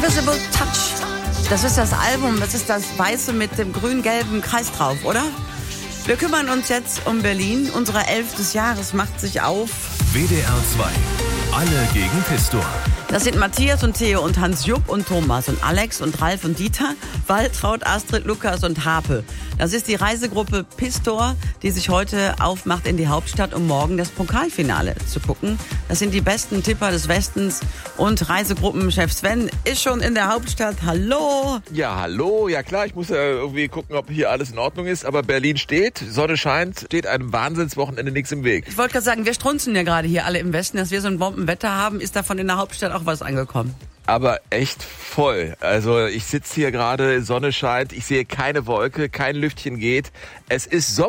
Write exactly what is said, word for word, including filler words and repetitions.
Invisible Touch. Das ist das Album, das ist das Weiße mit dem grün-gelben Kreis drauf, oder? Wir kümmern uns jetzt um Berlin. Unsere Elf des Jahres macht sich auf. W D R zwei. Alle gegen Pistor. Das sind Matthias und Theo und Hans Jupp und Thomas und Alex und Ralf und Dieter, Waltraud, Astrid, Lukas und Harpe. Das ist die Reisegruppe Pistor, die sich heute aufmacht in die Hauptstadt, um morgen das Pokalfinale zu gucken. Das sind die besten Tipper des Westens und Reisegruppenchef Sven ist schon in der Hauptstadt. Hallo! Ja, hallo. Ja klar, ich muss ja irgendwie gucken, ob hier alles in Ordnung ist. Aber Berlin steht, Sonne scheint, steht einem Wahnsinnswochenende nichts im Weg. Ich wollte gerade sagen, wir strunzen ja gerade hier alle im Westen, dass wir so ein Bombenwetter haben. Ist davon in der Hauptstadt auch was angekommen? Aber echt voll. Also ich sitze hier gerade, Sonne scheint, ich sehe keine Wolke, kein Lüftchen geht. Es ist Sommer.